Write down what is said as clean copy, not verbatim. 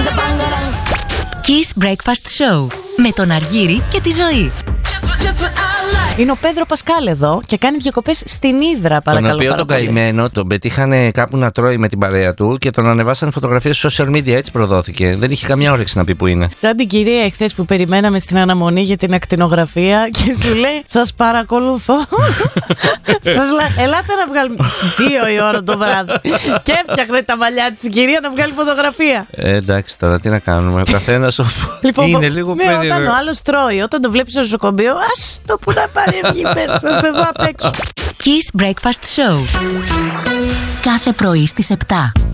Kiss Breakfast Show με τον Αργύρη και τη Ζωή. Είναι ο Πέδρο Πασκάλ εδώ και κάνει διακοπές στην Ύδρα, παρακαλώ. Τον οποίο τον καημένο τον πετύχανε κάπου να τρώει με την παρέα του και τον ανεβάσαν φωτογραφίες στο social media. Έτσι προδόθηκε. Δεν είχε καμιά όρεξη να πει που είναι. Σαν την κυρία εχθές που περιμέναμε στην αναμονή για την ακτινογραφία και σου λέει: σας παρακολουθώ. Σας λέει: ελάτε να βγάλουμε 2 η ώρα το βράδυ. Και έφτιαχνε τα μαλλιά της η κυρία να βγάλει φωτογραφία. Εντάξει τώρα, τι να κάνουμε. Ο καθένας λοιπόν, είναι λίγο ναι, περίεργο. όταν ο άλλος τρώει, όταν το βλέπεις στο νοσοκομείο, ας το που να πάρει ευγή, πες, να σε δω απ' έξω. Kiss Breakfast Show. Κάθε πρωί στις 7.